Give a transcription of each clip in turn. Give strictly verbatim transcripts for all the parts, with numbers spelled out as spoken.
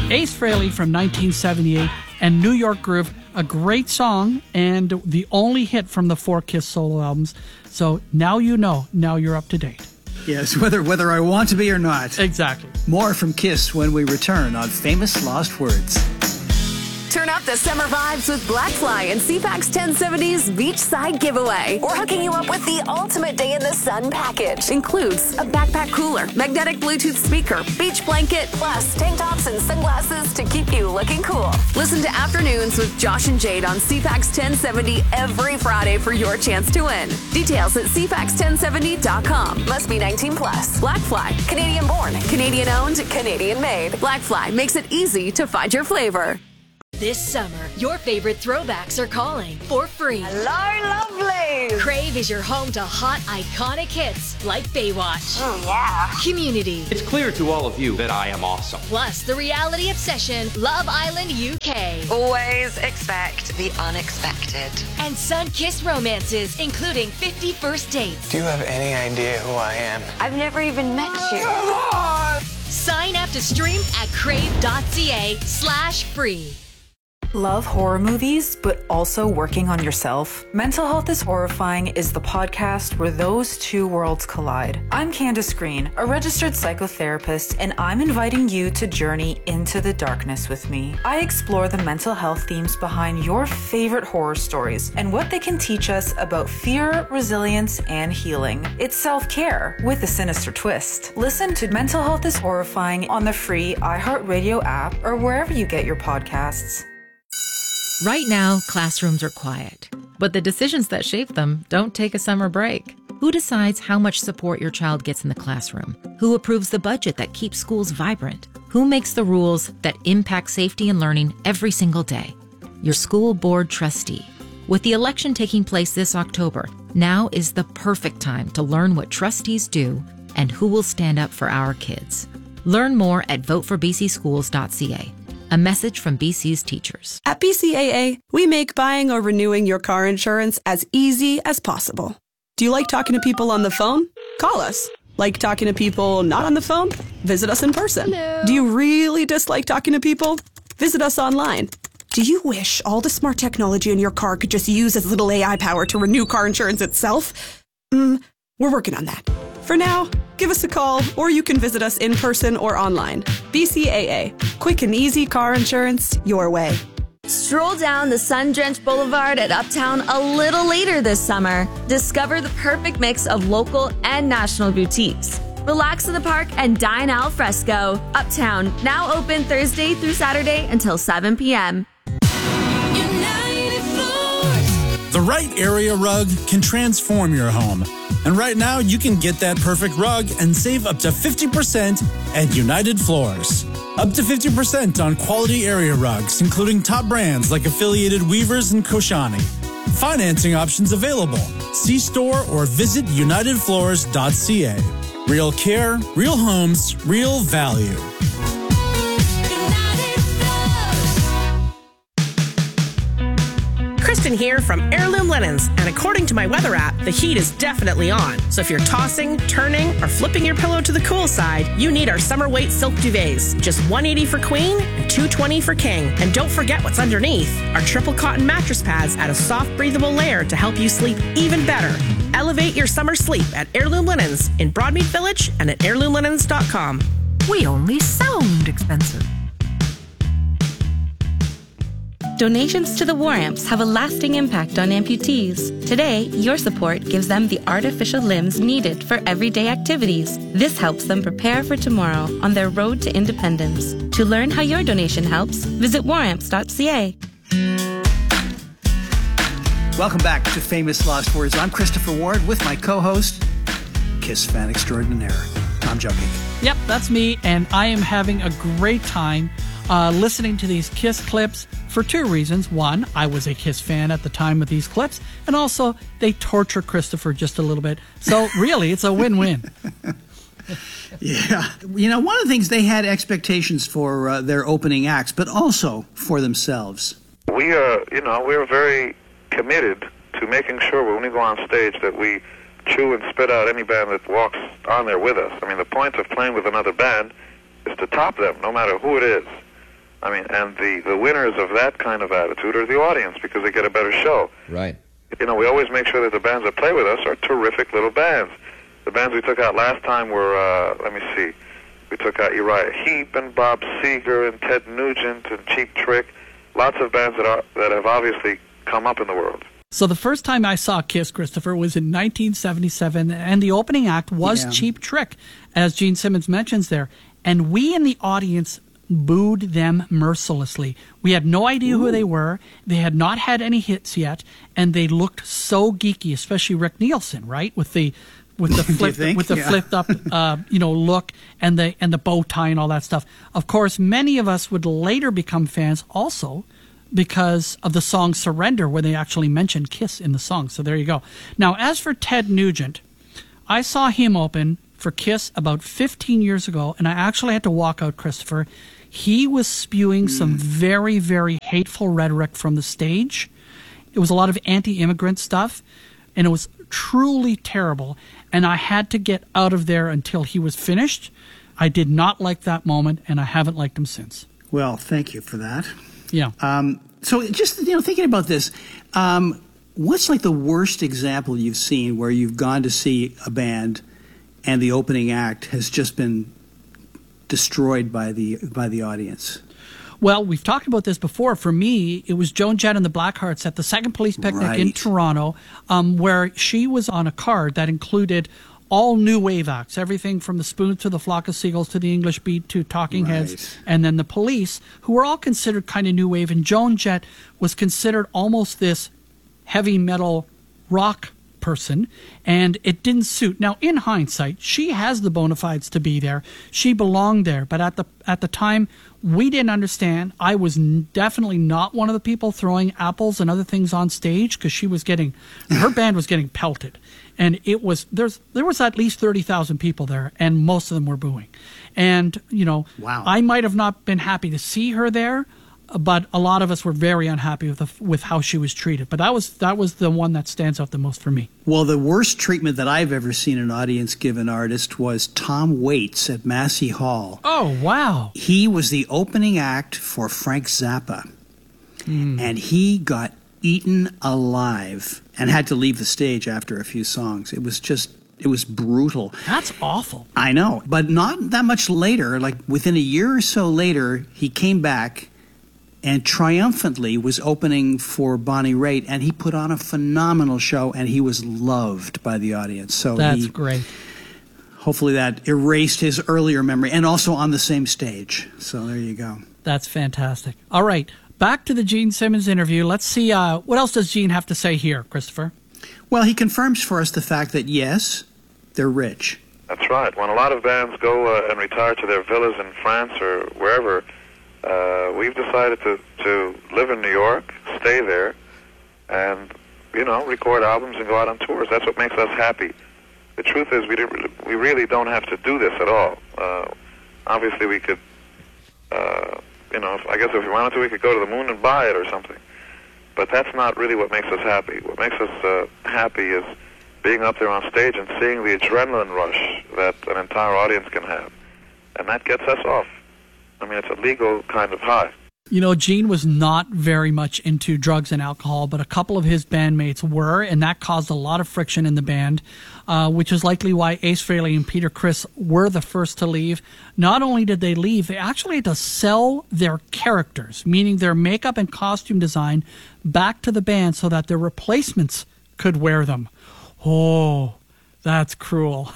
Ace Frehley from nineteen seventy-eight, and New York Groove, a great song and the only hit from the four Kiss solo albums. So now you know, now you're up to date. Yes, whether whether I want to be or not. Exactly. More from Kiss when we return on Famous Lost Words. Turn up the summer vibes with Blackfly and C PAX ten seventy's Beachside Giveaway. We're hooking you up with the ultimate day in the sun package. Includes a backpack cooler, magnetic Bluetooth speaker, beach blanket, plus tank tops and sunglasses to keep you looking cool. Listen to Afternoons with Josh and Jade on C PAX ten seventy every Friday for your chance to win. Details at C PAX ten seventy dot com. Must be nineteen plus. Blackfly, Canadian born, Canadian owned, Canadian made. Blackfly makes it easy to find your flavor. This summer, your favorite throwbacks are calling for free. Hello, lovely! Crave is your home to hot, iconic hits like Baywatch. Oh, yeah. Community. It's clear to all of you that I am awesome. Plus, the reality obsession, Love Island U K. Always expect the unexpected. And sun-kissed romances, including fifty First Dates. Do you have any idea who I am? I've never even met you. Come on! Sign up to stream at crave.ca slash free. Love horror movies, but also working on yourself? Mental Health is Horrifying is the podcast where those two worlds collide. I'm Candace Green, a registered psychotherapist, and I'm inviting you to journey into the darkness with me. I explore the mental health themes behind your favorite horror stories and what they can teach us about fear, resilience, and healing. It's self-care with a sinister twist. Listen to Mental Health is Horrifying on the free iHeartRadio app or wherever you get your podcasts. Right now, classrooms are quiet, but the decisions that shape them don't take a summer break. Who decides how much support your child gets in the classroom? Who approves the budget that keeps schools vibrant? Who makes the rules that impact safety and learning every single day? Your school board trustee. With the election taking place this October, now is the perfect time to learn what trustees do and who will stand up for our kids. Learn more at vote for b c schools dot c a. A message from B C's teachers. At B C A A, we make buying or renewing your car insurance as easy as possible. Do you like talking to people on the phone? Call us. Like talking to people not on the phone? Visit us in person. Hello. Do you really dislike talking to people? Visit us online. Do you wish all the smart technology in your car could just use as little A I power to renew car insurance itself? Mm, we're working on that. For now, give us a call, or you can visit us in person or online. B C A A. Quick and easy car insurance your way. Stroll down the sun-drenched boulevard at Uptown a little later this summer. Discover the perfect mix of local and national boutiques. Relax in the park and dine al fresco. Uptown, now open Thursday through Saturday until seven p.m. The right area rug can transform your home. And right now, you can get that perfect rug and save up to fifty percent at United Floors. Up to fifty percent on quality area rugs, including top brands like Affiliated Weavers and Koshani. Financing options available. See store or visit united floors dot c a. Real care, real homes, real value. Kristen here from Heirloom Linens, and according to my weather app, the heat is definitely on. So if you're tossing, turning, or flipping your pillow to the cool side, you need our summer weight silk duvets. Just one hundred eighty dollars for queen and two hundred twenty dollars for king. And don't forget what's underneath. Our triple cotton mattress pads add a soft, breathable layer to help you sleep even better. Elevate your summer sleep at Heirloom Linens in Broadmead Village and at heirloom linens dot com. We only sound expensive. Donations to the War Amps have a lasting impact on amputees. Today, your support gives them the artificial limbs needed for everyday activities. This helps them prepare for tomorrow on their road to independence. To learn how your donation helps, visit war amps dot c a. Welcome back to Famous Lost Words. I'm Christopher Ward with my co-host, Kiss fan extraordinaire, Tom Joking. Yep, that's me, and I am having a great time uh, listening to these Kiss clips for two reasons. One, I was a Kiss fan at the time of these clips, and also they torture Christopher just a little bit. So really, it's a win-win. Yeah. You know, one of the things, they had expectations for uh, their opening acts, but also for themselves. We are, you know, we're very committed to making sure when we go on stage that we chew and spit out any band that walks on there with us. I mean, the point of playing with another band is to top them, no matter who it is. I mean, and the, the winners of that kind of attitude are the audience because they get a better show. Right. You know, we always make sure that the bands that play with us are terrific little bands. The bands we took out last time were, uh, let me see, we took out Uriah Heep and Bob Seger and Ted Nugent and Cheap Trick. Lots of bands that are that have obviously come up in the world. So the first time I saw Kiss, Christopher, was in nineteen seventy-seven, and the opening act was Yeah. Cheap Trick, as Gene Simmons mentions there. And we in the audience booed them mercilessly. We had no idea Ooh. who they were. They had not had any hits yet, and they looked so geeky, especially Rick Nielsen, right? With the with the flip, with the yeah. flipped up, uh, you know, look and the and the bow tie and all that stuff. Of course, many of us would later become fans also because of the song Surrender, where they actually mentioned Kiss in the song. So there you go. Now, as for Ted Nugent, I saw him open for Kiss about fifteen years ago, and I actually had to walk out, Christopher. He was spewing mm. some very, very hateful rhetoric from the stage. It was a lot of anti-immigrant stuff, and it was truly terrible, and I had to get out of there until he was finished. I did not like that moment, and I haven't liked him since. Well, thank you for that. Yeah. Um, so just, you know, thinking about this, um, what's like the worst example you've seen where you've gone to see a band and the opening act has just been destroyed by the by the audience? Well, we've talked about this before. For me, it was Joan Jett and the Blackhearts at the Second Police Picnic right. in Toronto, um, where she was on a card that included all new wave acts, everything from the Spoons to the Flock of Seagulls to the English Beat to Talking right. Heads, and then the Police, who were all considered kind of new wave. And Joan Jett was considered almost this heavy metal rock person, and it didn't suit. Now, in hindsight, she has the bona fides to be there. She belonged there, but at the at the time, we didn't understand. I was n- definitely not one of the people throwing apples and other things on stage because she was getting, her band was getting pelted, and it was there's there was at least thirty thousand people there, and most of them were booing, and you know, wow. I might have not been happy to see her there, but a lot of us were very unhappy with the, with how she was treated. But that was that was the one that stands out the most for me. Well, the worst treatment that I've ever seen an audience give an artist was Tom Waits at Massey Hall. Oh, wow. He was the opening act for Frank Zappa, mm. and he got eaten alive and had to leave the stage after a few songs. It was just... It was brutal. That's awful. I know. But not that much later, like within a year or so later, he came back and triumphantly was opening for Bonnie Raitt, and he put on a phenomenal show, and he was loved by the audience. So that's he, great. Hopefully that erased his earlier memory, and also on the same stage. So there you go. That's fantastic. All right, back to the Gene Simmons interview. Let's see, uh, what else does Gene have to say here, Christopher? Well, he confirms for us the fact that, yes, they're rich. That's right. When a lot of bands go uh, and retire to their villas in France or wherever, uh, we've decided to, to live in New York, stay there, and, you know, record albums and go out on tours. That's what makes us happy. The truth is we, didn't, we really don't have to do this at all. Uh, obviously, we could, uh, you know, if, I guess if we wanted to, we could go to the moon and buy it or something. But that's not really what makes us happy. What makes us uh, happy is being up there on stage and seeing the adrenaline rush that an entire audience can have. And that gets us off. I mean, it's a legal kind of high. You know, Gene was not very much into drugs and alcohol, but a couple of his bandmates were, and that caused a lot of friction in the band, uh, which is likely why Ace Frehley and Peter Criss were the first to leave. Not only did they leave, they actually had to sell their characters, meaning their makeup and costume design, back to the band so that their replacements could wear them. Oh, that's cruel.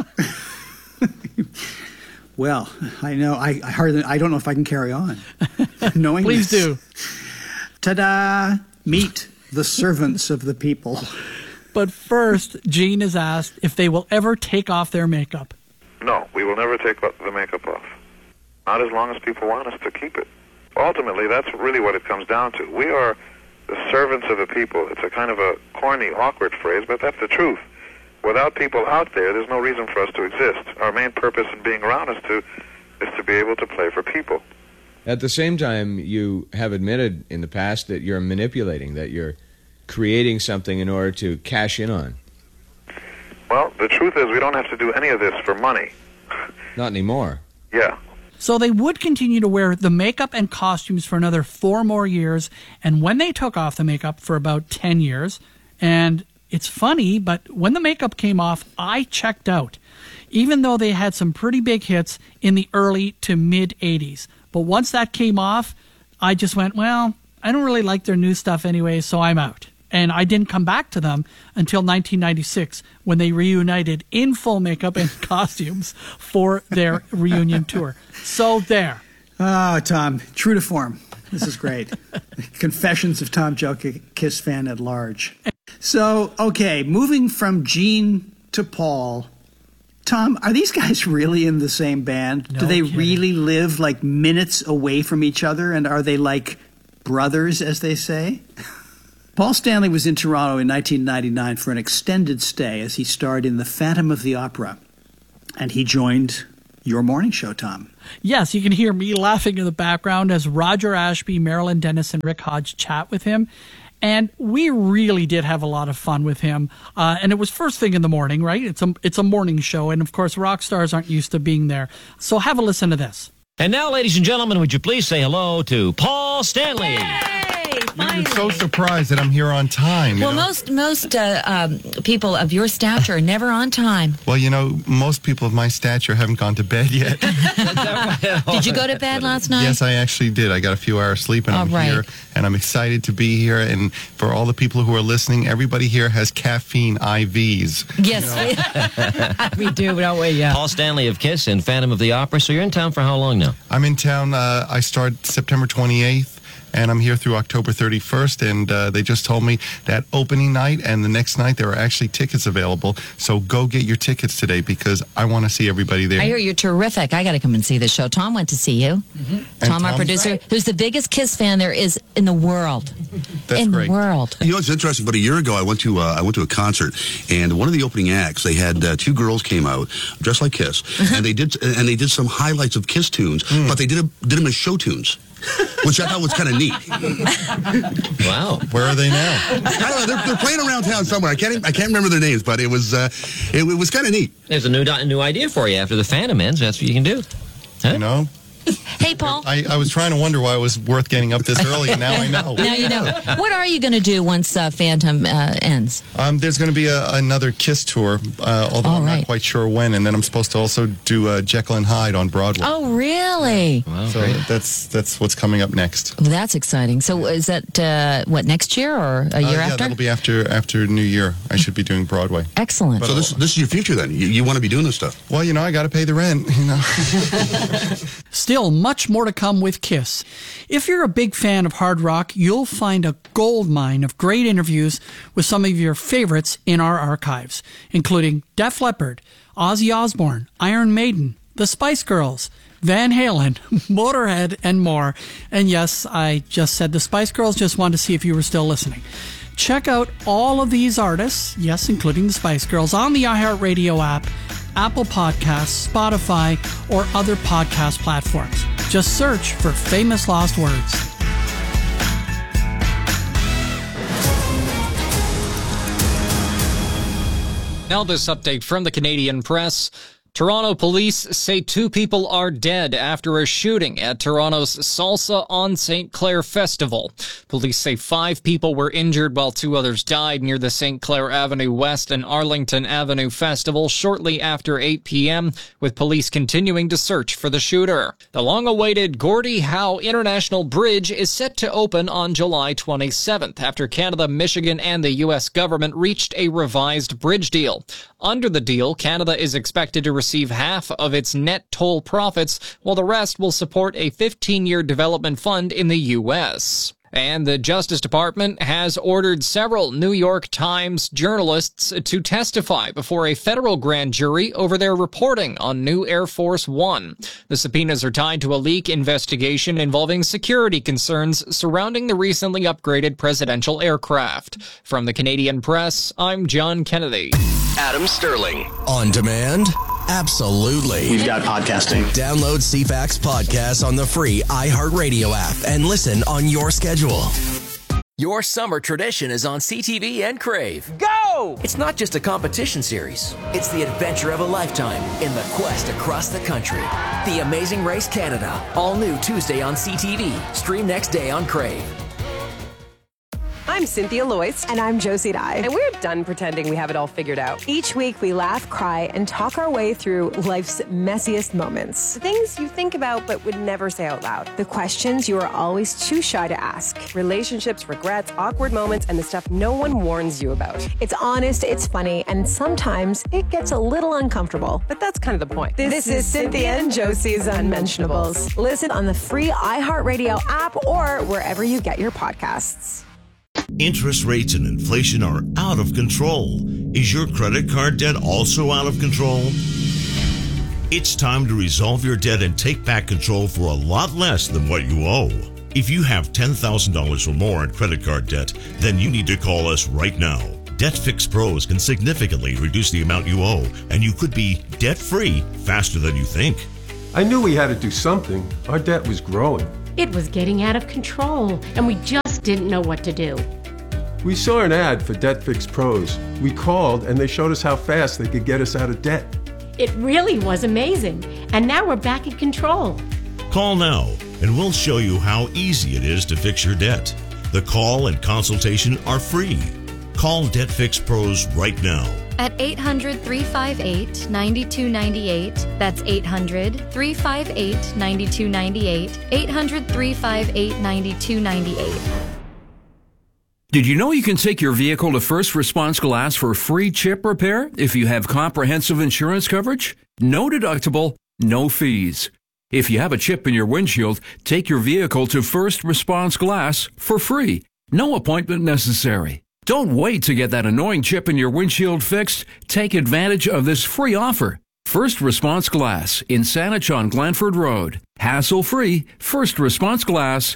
Well, I know. I, I hardly. I don't know if I can carry on. Knowing Please this. do. Ta-da! Meet the servants of the people. But first, Gene is asked if they will ever take off their makeup. No, we will never take the makeup off. Not as long as people want us to keep it. Ultimately, that's really what it comes down to. We are the servants of the people. It's a kind of a corny, awkward phrase, but that's the truth. Without people out there, there's no reason for us to exist. Our main purpose in being around is to is to be able to play for people. At the same time, you have admitted in the past that you're manipulating, that you're creating something in order to cash in on. Well, the truth is we don't have to do any of this for money. Not anymore. Yeah. So they would continue to wear the makeup and costumes for another four more years. And when they took off the makeup for about ten years, and it's funny, but when the makeup came off, I checked out, even though they had some pretty big hits in the early to mid eighties. But once that came off, I just went, well, I don't really like their new stuff anyway, so I'm out. And I didn't come back to them until nineteen ninety-six when they reunited in full makeup and costumes for their reunion tour. So there. Oh, Tom, true to form. This is great. Confessions of Tom Jokic, Kiss fan at large. So, okay, moving from Gene to Paul. Tom, are these guys really in the same band? No Do they kidding. really live like minutes away from each other? And are they like brothers, as they say? Paul Stanley was in Toronto in nineteen ninety-nine for an extended stay as he starred in The Phantom of the Opera. And he joined your morning show, Tom. Yes, you can hear me laughing in the background as Roger Ashby, Marilyn Dennis, and Rick Hodge chat with him. And we really did have a lot of fun with him. Uh, and it was first thing in the morning, right? It's a, it's a morning show. And, of course, rock stars aren't used to being there. So have a listen to this. And now, ladies and gentlemen, would you please say hello to Paul Stanley? I'm so surprised that I'm here on time. you Well, know? most most uh, um, people of your stature are never on time. Well, you know, most people of my stature haven't gone to bed yet. Did you go to bed last night? Yes, I actually did. I got a few hours sleep, and All I'm right. here, and I'm excited to be here. And for all the people who are listening, everybody here has caffeine I Vs. Yes, we do, don't we? Yeah. Paul Stanley of Kiss and Phantom of the Opera. So you're in town for how long now? I'm in town. Uh, I start September twenty-eighth. And I'm here through October thirty-first, and uh, they just told me that opening night and the next night there are actually tickets available. So go get your tickets today because I want to see everybody there. I hear you're terrific. I got to come and see the show. Tom went to see you. Mm-hmm. Tom, our Tom's producer, great. who's the biggest Kiss fan there is in the world. That's in great. the world. You know, it's interesting. But a year ago, I went to uh, I went to a concert, and one of the opening acts, they had uh, two girls came out dressed like Kiss, and they did and they did some highlights of Kiss tunes, Mm. but they did a, did them as show tunes. Which I thought was kind of neat. Wow. Where are they now? I don't know. They're, they're playing around town somewhere. I can't even- I can't remember their names, but it was uh, it, it was kind of neat. There's a new a new idea for you after the Phantom ends. That's what you can do. Huh? You know? Hey, Paul. I, I was trying to wonder why it was worth getting up this early, and now I know. Now you know. What are you going to do once uh, Phantom uh, ends? Um, there's going to be a, another Kiss tour, uh, although All I'm right. not quite sure when, and then I'm supposed to also do uh, Jekyll and Hyde on Broadway. Oh, really? Wow, so great. that's that's what's coming up next. Well, that's exciting. So is that, uh, what, next year or a Uh, year yeah, after? that'll be after after New Year. I should be doing Broadway. Excellent. So this this is your future then. You, you want to be doing this stuff. Well, you know, I got to pay the rent. You know. Still much more to come with Kiss. If you're a big fan of hard rock, you'll find a gold mine of great interviews with some of your favorites in our archives, including Def Leppard, Ozzy Osbourne, Iron Maiden, the Spice Girls, Van Halen, Motorhead, and more. And yes, I just said the Spice Girls, just wanted to see if you were still listening. Check out all of these artists, yes, including the Spice Girls, on the iHeartRadio app, Apple Podcasts, Spotify, or other podcast platforms. Just search for Famous Lost Words. Now this update from the Canadian Press. Toronto police say two people are dead after a shooting at Toronto's Salsa on Saint Clair Festival. Police say five people were injured while two others died near the Saint Clair Avenue West and Arlington Avenue Festival shortly after eight p.m., with police continuing to search for the shooter. The long-awaited Gordie Howe International Bridge is set to open on July twenty-seventh after Canada, Michigan, and the U S government reached a revised bridge deal. Under the deal, Canada is expected to receive half of its net toll profits, while the rest will support a fifteen-year development fund in the U S. And the Justice Department has ordered several New York Times journalists to testify before a federal grand jury over their reporting on New Air Force One. The subpoenas are tied to a leak investigation involving security concerns surrounding the recently upgraded presidential aircraft. From the Canadian Press, I'm John Kennedy. Adam Sterling. On demand? Absolutely. We've got podcasting. Download C FAX podcasts on the free iHeartRadio app and listen on your schedule. Your summer tradition is on C T V and Crave. Go! Whoa! It's not just a competition series. It's the adventure of a lifetime in the quest across the country. The Amazing Race Canada. All new Tuesday on C T V. Stream next day on Crave. I'm Cynthia Loyce. And I'm Josie Dye. And we're done pretending we have it all figured out. Each week, we laugh, cry, and talk our way through life's messiest moments. The things you think about but would never say out loud. The questions you are always too shy to ask. Relationships, regrets, awkward moments, and the stuff no one warns you about. It's honest, it's funny, and sometimes it gets a little uncomfortable. But that's kind of the point. This, this is Cynthia and Josie's Unmentionables. Listen on the free iHeartRadio app or wherever you get your podcasts. Interest rates and inflation are out of control. Is your credit card debt also out of control? It's time to resolve your debt and take back control for a lot less than what you owe. If you have ten thousand dollars or more in credit card debt, then you need to call us right now. DebtFix Pros can significantly reduce the amount you owe, and you could be debt-free faster than you think. I knew we had to do something. Our debt was growing. It was getting out of control, and we just didn't know what to do. We saw an ad for DebtFix Pros. We called, and they showed us how fast they could get us out of debt. It really was amazing, and now we're back in control. Call now, and we'll show you how easy it is to fix your debt. The call and consultation are free. Call DebtFix Pros right now. At eight hundred, three five eight, nine two nine eight. That's eight hundred, three five eight, nine two nine eight. eight hundred, three five eight, nine two nine eight. Did you know you can take your vehicle to First Response Glass for free chip repair if you have comprehensive insurance coverage? No deductible, no fees. If you have a chip in your windshield, take your vehicle to First Response Glass for free. No appointment necessary. Don't wait to get that annoying chip in your windshield fixed. Take advantage of this free offer. First Response Glass in Saanich on Glanford Road. Hassle-free, First Response Glass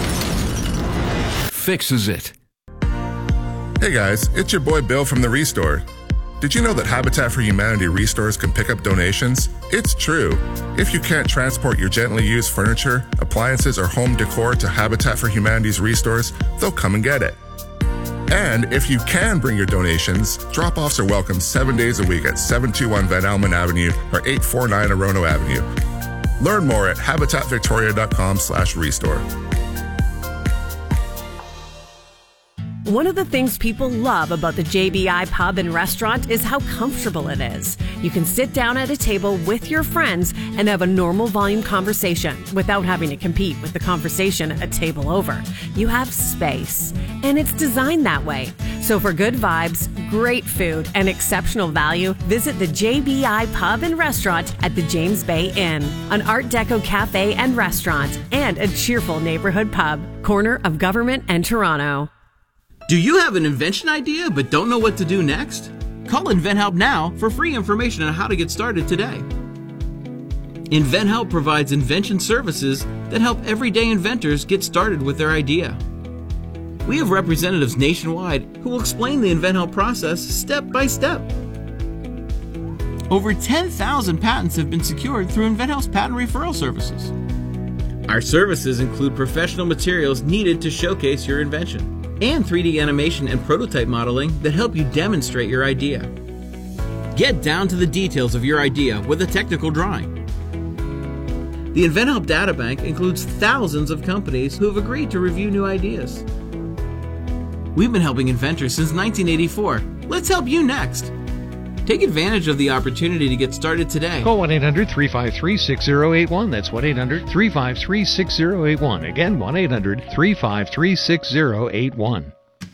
fixes it. Hey guys, it's your boy Bill from the Restore. Did you know that Habitat for Humanity Restores can pick up donations? It's true. If you can't transport your gently used furniture, appliances, or home decor to Habitat for Humanity's Restores, they'll come and get it. And if you can bring your donations, drop-offs are welcome seven days a week at seven two one Van Almen Avenue or eight four nine Orono Avenue. Learn more at habitatvictoria.com slash restore. One of the things people love about the J B I Pub and Restaurant is how comfortable it is. You can sit down at a table with your friends and have a normal volume conversation without having to compete with the conversation a table over. You have space, and it's designed that way. So for good vibes, great food, and exceptional value, visit the J B I Pub and Restaurant at the James Bay Inn, an Art Deco cafe and restaurant, and a cheerful neighborhood pub, corner of Government and Toronto. Do you have an invention idea but don't know what to do next? Call InventHelp now for free information on how to get started today. InventHelp provides invention services that help everyday inventors get started with their idea. We have representatives nationwide who will explain the InventHelp process step by step. Over ten thousand patents have been secured through InventHelp's patent referral services. Our services include professional materials needed to showcase your invention, and three D animation and prototype modeling that help you demonstrate your idea. Get down to the details of your idea with a technical drawing. The InventHelp Databank includes thousands of companies who have agreed to review new ideas. We've been helping inventors since nineteen eighty-four. Let's help you next. Take advantage of the opportunity to get started today. Call one eight hundred, three five three, six zero eight one. That's one eight hundred, three five three, six zero eight one. Again, one eight hundred, three five three, six zero eight one.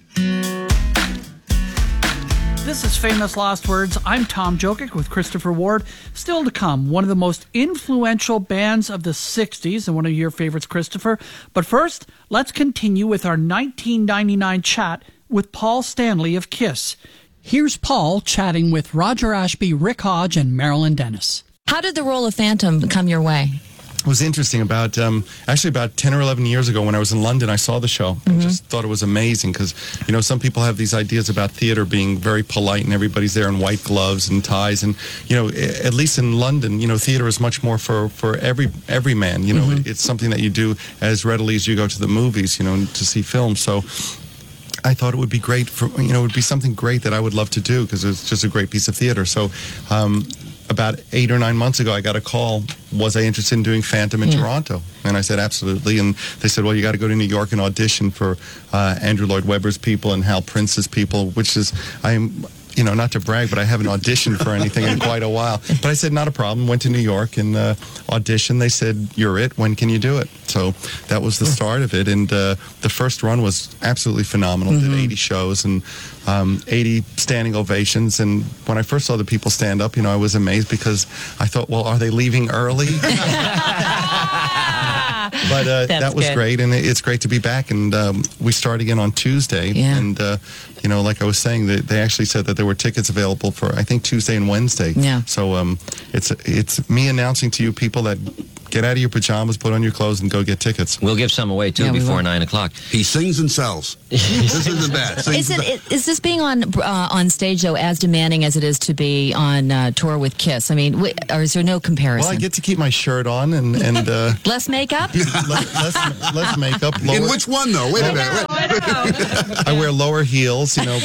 This is Famous Lost Words. I'm Tom Jokic with Christopher Ward. Still to come, one of the most influential bands of the sixties and one of your favorites, Christopher. But first, let's continue with our nineteen ninety-nine chat with Paul Stanley of KISS. Here's Paul chatting with Roger Ashby, Rick Hodge, and Marilyn Dennis. How did the role of Phantom come your way? It was interesting. About um, actually about ten or eleven years ago, when I was in London, I saw the show. Mm-hmm. I just thought it was amazing because, you know, some people have these ideas about theater being very polite and everybody's there in white gloves and ties. And, you know, at least in London, you know, theater is much more for, for every every man. You know, mm-hmm. It's something that you do as readily as you go to the movies, you know, to see films. So I thought it would be great for, you know, it would be something great that I would love to do because it's just a great piece of theater. So um, about eight or nine months ago, I got a call. Was I interested in doing Phantom in Yeah. Toronto? And I said, absolutely. And they said, well, you got to go to New York and audition for uh, Andrew Lloyd Webber's people and Hal Prince's people, which is, I'm... You know, not to brag, but I haven't auditioned for anything in quite a while. But I said, not a problem. Went to New York and uh, auditioned. They said, you're it. When can you do it? So that was the start of it. And uh, the first run was absolutely phenomenal. Mm-hmm. Did eighty shows and um, eighty standing ovations. And when I first saw the people stand up, you know, I was amazed because I thought, well, are they leaving early? But uh, that was good. great, and it's great to be back. And um, we start again on Tuesday. Yeah. And, uh, you know, like I was saying, they, they actually said that there were tickets available for, I think, Tuesday and Wednesday. Yeah. So um, it's it's me announcing to you people that get out of your pajamas, put on your clothes, and go get tickets. We'll give some away, too, Yeah, we before will. nine o'clock. He sings and sells. This isn't bad. Sings Is and it is this being on uh, on stage though as demanding as it is to be on uh, tour with Kiss? I mean, w- or is there no comparison? Well, I get to keep my shirt on and, and uh, Less makeup? less, less, less makeup. In Lower, which one, though? Wait a minute. Wait. I wear lower heels, you know,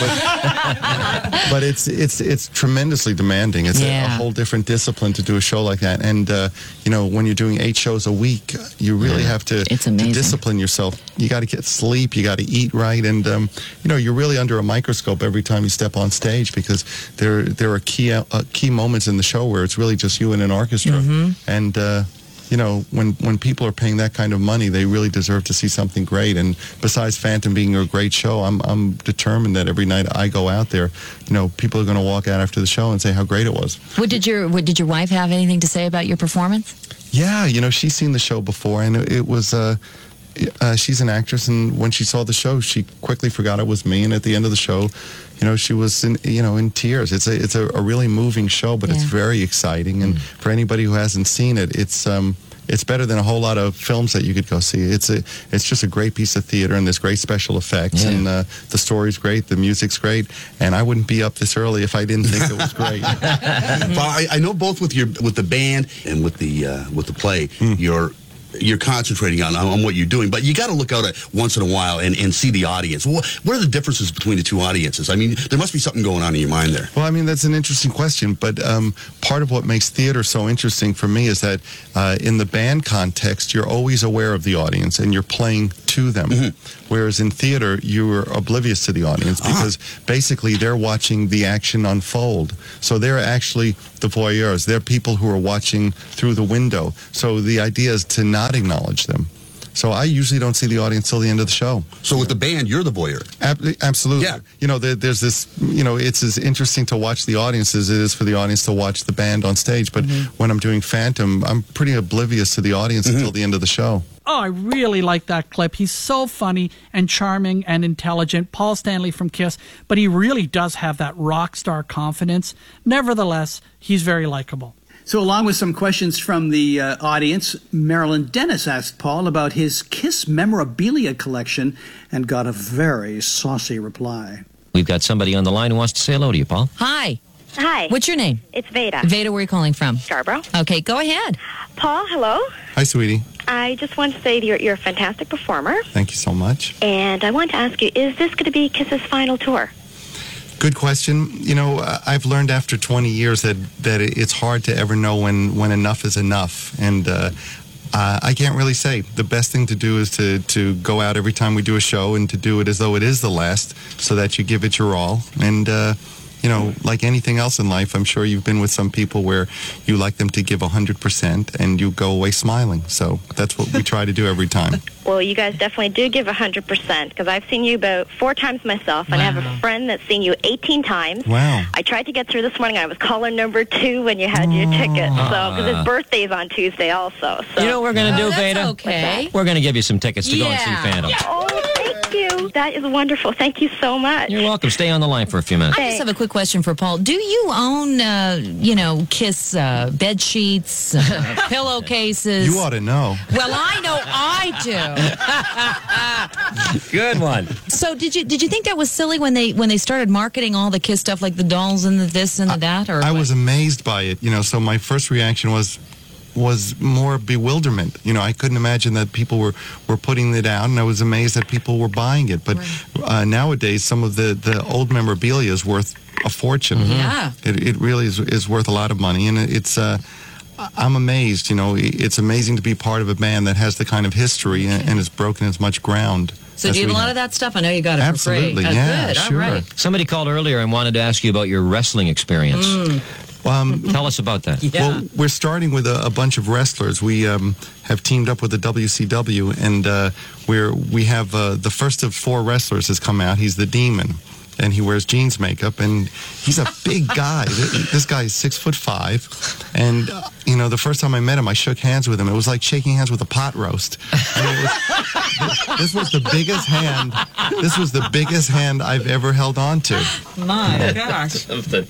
but but it's it's it's tremendously demanding. It's a, a Yeah. whole different discipline to do a show like that. And uh, you know, when you're doing eight shows a week, you really have to, It's to amazing. discipline yourself. You got to get sleep. You got to eat right, and um, you know, you're really under a microscope every time you step on stage because there there are key uh, key moments in the show where it's really just you and an orchestra, Mm-hmm. and. Uh, You know, when, when people are paying that kind of money, they really deserve to see something great. And besides Phantom being a great show, I'm I'm determined that every night I go out there, you know, people are going to walk out after the show and say how great it was. What did your what, did your wife have anything to say about your performance? Yeah, you know, she's seen the show before, and it, it was. Uh, uh, she's an actress, and when she saw the show, she quickly forgot it was me. And at the end of the show, you know, she was in, you know, in tears. It's a it's a, a really moving show, but it's Yeah. very exciting. And for anybody who hasn't seen it, it's um it's better than a whole lot of films that you could go see. It's a it's just a great piece of theater, and there's great special effects, Yeah. and uh, the story's great, the music's great, and I wouldn't be up this early if I didn't think it was great. Well, I, I know both with your with the band and with the uh, with the play, you're you're concentrating on, on what you're doing, but you got to look out at once in a while and, and see the audience. What, what are the differences between the two audiences? I mean, there must be something going on in your mind there. Well, I mean, that's an interesting question, but um, part of what makes theater so interesting for me is that uh, in the band context, you're always aware of the audience and you're playing to them. Mm-hmm. Whereas in theater, you're oblivious to the audience because basically they're watching the action unfold. So they're actually the voyeurs. They're people who are watching through the window. So the idea is to not acknowledge them. So I usually don't see the audience till the end of the show. So with the band, you're the voyeur. Ab- absolutely. Yeah. You know, there, there's this, you know, it's as interesting to watch the audience as it is for the audience to watch the band on stage. But when I'm doing Phantom, I'm pretty oblivious to the audience until the end of the show. Oh, I really like that clip. He's so funny and charming and intelligent. Paul Stanley from Kiss, but he really does have that rock star confidence. Nevertheless, he's very likable. So along with some questions from the uh, audience, Marilyn Dennis asked Paul about his Kiss memorabilia collection and got a very saucy reply. We've got somebody on the line who wants to say hello to you, Paul. Hi. Hi. What's your name? It's Veda. Veda, where are you calling from? Scarborough. Okay, go ahead. Paul, hello. Hi, sweetie. I just want to say that you're, you're a fantastic performer. Thank you so much. And I want to ask you, is this going to be Kiss's final tour? Good question. You know, uh, I've learned after twenty years that, that it's hard to ever know when, when enough is enough. And uh, uh, I can't really say. The best thing to do is to, to go out every time we do a show and to do it as though it is the last so that you give it your all. And, uh, you know, like anything else in life, I'm sure you've been with some people where you like them to give one hundred percent and you go away smiling. So that's what we try to do every time. Well, you guys definitely do give one hundred percent because I've seen you about four times myself, and Wow. I have a friend that's seen you eighteen times. Wow. I tried to get through this morning. I was caller number two when you had your ticket. So, because his birthday's on Tuesday also. So. You know what we're going to Oh, do, that's Veda? okay. We're going to give you some tickets to go and see Yeah. Phantom. Oh, thank you. That is wonderful. Thank you so much. You're welcome. Stay on the line for a few minutes. I just have a quick question for Paul. Do you own, uh, you know, Kiss uh, bed sheets, uh, pillowcases? You ought to know. Well, I know I do. Good one. So, did you did you think that was silly when they when they started marketing all the Kiss stuff, like the dolls and the this and the that? Or I what? was amazed by it. You know, so my first reaction was, was more bewilderment. You know, I couldn't imagine that people were, were putting it out, and I was amazed that people were buying it. But uh, nowadays, some of the, the old memorabilia is worth a fortune. Mm-hmm. Yeah. It, it really is, is worth a lot of money, and it's... Uh, I'm amazed. You know, it's amazing to be part of a band that has the kind of history and, and has broken as much ground. So do you have a lot of that stuff? I know you got it Absolutely, for free. yeah, Oh, good. sure. All right. Somebody called earlier and wanted to ask you about your wrestling experience. Mm. Um, Tell us about that. Yeah. Well, we're starting with a, a bunch of wrestlers. We um, have teamed up with the W C W, and uh, we're we have uh, the first of four wrestlers has come out. He's the Demon, and he wears jeans makeup, and he's a big guy. This guy is six foot five, and uh, you know, the first time I met him, I shook hands with him. It was like shaking hands with a pot roast. And it was, this was the biggest hand. This was the biggest hand I've ever held on to. My gosh.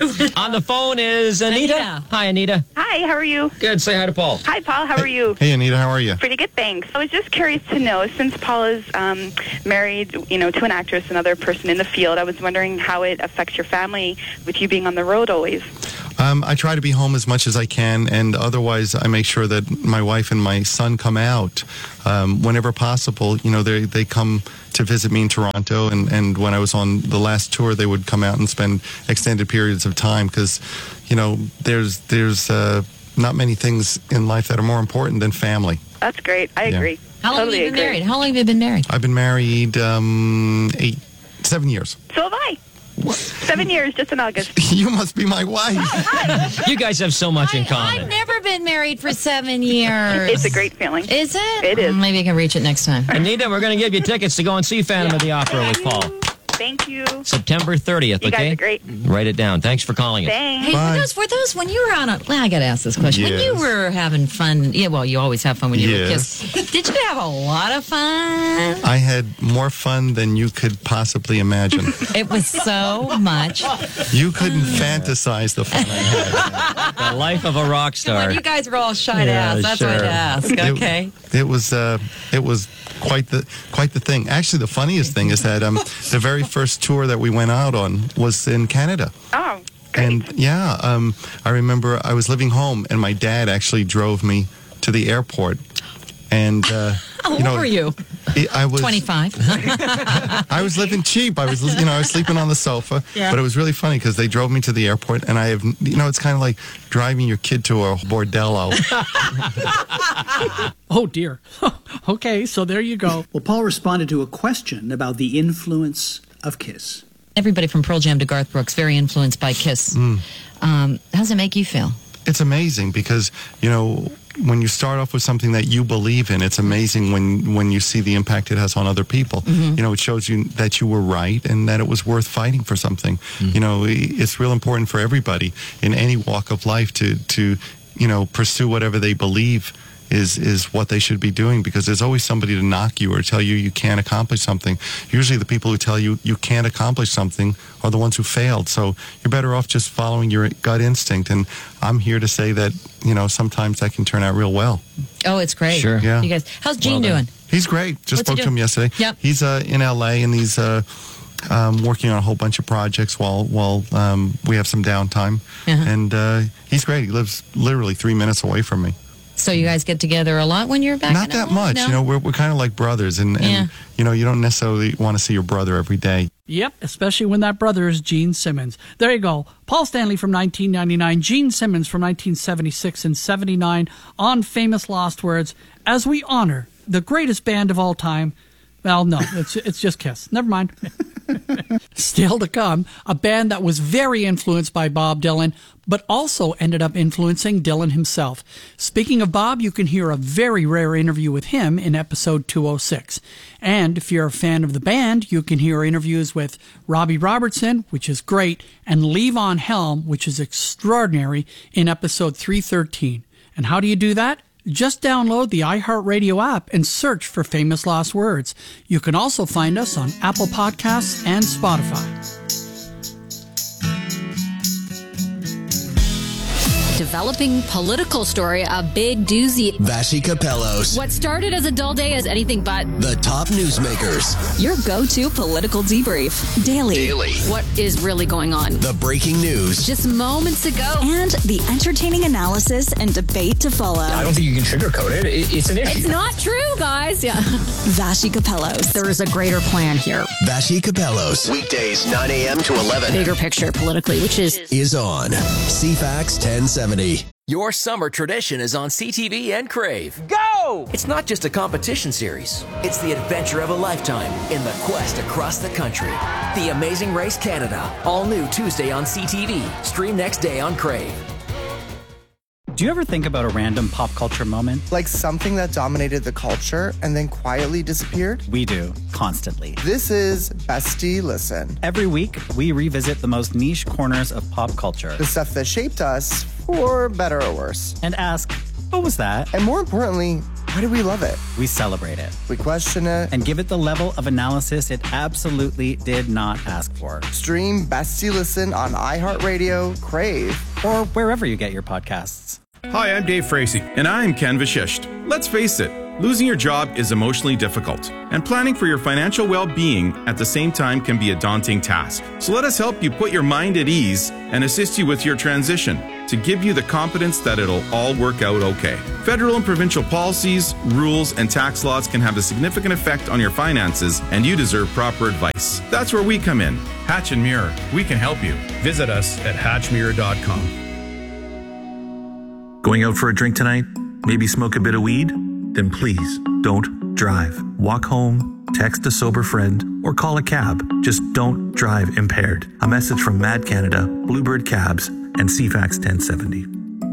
On the phone is Anita. Anita. Hi, Anita. Hi, how are you? Good. Say hi to Paul. Hi, Paul. How are you? Hey, Anita, how are you? Pretty good, thanks. I was just curious to know, since Paul is um, married, you know, to an actress, another person in the field, I was wondering how it affects your family with you being on the road always. Um, I try to be home as much as I can, and otherwise I make sure that my wife and my son come out um, whenever possible. You know, they they come to visit me in Toronto, and, and when I was on the last tour, they would come out and spend extended periods of time because, you know, there's there's uh, not many things in life that are more important than family. That's great. I Yeah. agree. How long totally have you been agree. married? How long have you been married? I've been married um, eight, seven years. So have I. Seven years, just in August. You must be my wife. You guys have so much in common. I've never been married for seven years. It's a great feeling. Is it? It is. Maybe I can reach it next time. Anita, we're going to give you tickets to go and see Phantom of the Opera with Paul. Thank you. September thirtieth, You guys okay? are great. Write it down. Thanks for calling us. Thanks. Hey, for those, for those, when you were on a, well, I got to ask this question. When you Yes. were having fun, yeah, well, you always have fun when you were Yes. Kiss. Did you have a lot of fun? I had more fun than you could possibly imagine. It was so much. You couldn't fantasize the fun I had. The life of a rock star. When you guys were all shy to Yeah, ask, that's sure. why I ask. It- Okay. It, was uh, it was quite the quite the thing. Actually, the funniest thing is that um, the very first tour that we went out on was in Canada. Oh, And yeah, um, I remember I was living home, and my dad actually drove me to the airport. And uh, How you know, old were you? I was twenty-five. I was living cheap. I was, you know, I was sleeping on the sofa. Yeah. But it was really funny because they drove me to the airport, and I have, you know, it's kind of like driving your kid to a bordello. Oh, dear. Okay, so there you go. Well, Paul responded to a question about the influence of Kiss. Everybody from Pearl Jam to Garth Brooks, very influenced by Kiss. Mm. Um, how does it make you feel? It's amazing because, you know, when you start off with something that you believe in, it's amazing when, when you see the impact it has on other people. Mhm. You know, it shows you that you were right and that it was worth fighting for something. You know, it's real important for everybody in any walk of life to, to you know, pursue whatever they believe is is what they should be doing, because there's always somebody to knock you or tell you you can't accomplish something. Usually the people who tell you you can't accomplish something are the ones who failed. So you're better off just following your gut instinct. And I'm here to say that, you know, sometimes that can turn out real well. Oh, it's great. Sure. Yeah. You guys, how's Gene Well done. doing? He's great. Just What's he spoke to doing? him yesterday. Yep. He's uh, in L A and he's uh, um, working on a whole bunch of projects while while um, we have some downtime. Uh-huh. And uh, he's great. He lives literally three minutes away from me. So you guys get together a lot when you're back? Not in that L A? much. No? You know, we're, we're kind of like brothers. And, and Yeah. you know, you don't necessarily want to see your brother every day. Yep, especially when that brother is Gene Simmons. There you go. Paul Stanley from nineteen ninety-nine, Gene Simmons from nineteen seventy-six and seventy-nine on Famous Lost Words as we honor the greatest band of all time. Well, no, it's it's just Kiss. Never mind. Still to come, a band that was very influenced by Bob Dylan, but also ended up influencing Dylan himself. Speaking of Bob, you can hear a very rare interview with him in episode two oh six. And if you're a fan of the band, you can hear interviews with Robbie Robertson, which is great, and Levon Helm, which is extraordinary, in episode three thirteen. And how do you do that? Just download the iHeartRadio app and search for Famous Lost Words. You can also find us on Apple Podcasts and Spotify. developing political story, a big doozy. Vashi Capellos. What started as a dull day is anything but. The top newsmakers. Your go-to political debrief. Daily. Daily. What is really going on? The breaking news. Just moments ago. And the entertaining analysis and debate to follow. I don't think you can sugarcoat it. it it's an issue. It's not true, guys. Yeah. Vashi Capellos. There is a greater plan here. Vashi Capellos. Weekdays, nine a.m. to eleven. Bigger picture politically, which is... Is on C FAX ten seventy. Your summer tradition is on C T V and Crave. Go! It's not just a competition series. It's the adventure of a lifetime in the quest across the country. The Amazing Race Canada. All new Tuesday on C T V. Stream next day on Crave. Do you ever think about a random pop culture moment? Like something that dominated the culture and then quietly disappeared? We do, constantly. This is Bestie Listen. Every week, we revisit the most niche corners of pop culture. The stuff that shaped us, for better or worse. And ask, what was that? And more importantly, why do we love it? We celebrate it. We question it. And give it the level of analysis it absolutely did not ask for. Stream Bestie Listen on iHeartRadio, Crave, or wherever you get your podcasts. Hi, I'm Dave Fracey, and I'm Ken Vashisht. Let's face it, losing your job is emotionally difficult, and planning for your financial well-being at the same time can be a daunting task. So let us help you put your mind at ease and assist you with your transition to give you the confidence that it'll all work out okay. Federal and provincial policies, rules, and tax laws can have a significant effect on your finances, and you deserve proper advice. That's where we come in. Hatch and Mirror, we can help you. Visit us at hatch mirror dot com. Going out for a drink tonight? Maybe smoke a bit of weed? Then please don't drive. Walk home, text a sober friend, or call a cab. Just don't drive impaired. A message from Mad Canada, Bluebird Cabs, and C FAX ten seventy.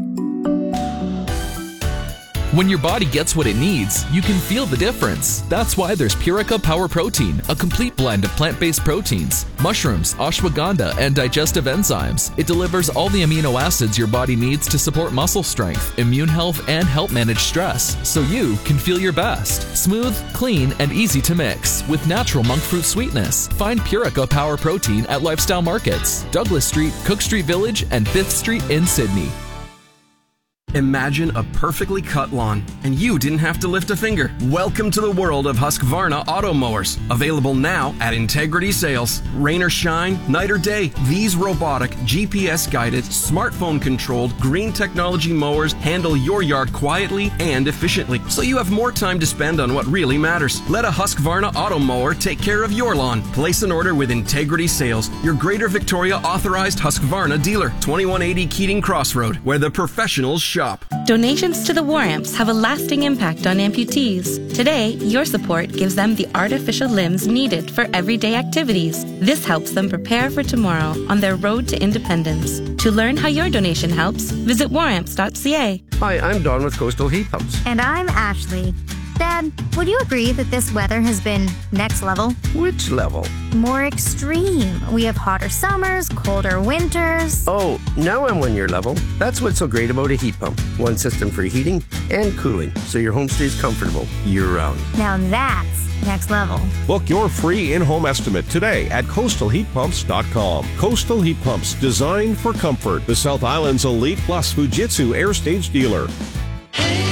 When your body gets what it needs, you can feel the difference. That's why there's Purica Power Protein, a complete blend of plant-based proteins, mushrooms, ashwagandha, and digestive enzymes. It delivers all the amino acids your body needs to support muscle strength, immune health, and help manage stress, so you can feel your best. Smooth, clean, and easy to mix with natural monk fruit sweetness. Find Purica Power Protein at Lifestyle Markets, Douglas Street, Cook Street Village, and fifth Street in Sydney. Imagine a perfectly cut lawn, and you didn't have to lift a finger. Welcome to the world of Husqvarna auto mowers. Available now at Integrity Sales. Rain or shine, night or day, these robotic, G P S-guided, smartphone-controlled, green technology mowers handle your yard quietly and efficiently, so you have more time to spend on what really matters. Let a Husqvarna auto mower take care of your lawn. Place an order with Integrity Sales, your Greater Victoria authorized Husqvarna dealer. twenty-one eighty Keating Crossroad, where the professionals shop. Donations to the War Amps have a lasting impact on amputees. Today, your support gives them the artificial limbs needed for everyday activities. This helps them prepare for tomorrow on their road to independence. To learn how your donation helps, visit war amps dot c a. Hi, I'm Don with Coastal Heat Pumps. And I'm Ashley. Dad, would you agree that this weather has been next level? Which level? More extreme. We have hotter summers, colder winters. Oh, now I'm on your level. That's what's so great about a heat pump. One system for heating and cooling, so your home stays comfortable year-round. Now that's next level. Book your free in-home estimate today at coastal heat pumps dot com. Coastal Heat Pumps, designed for comfort. The South Island's elite plus Fujitsu Air Stage dealer.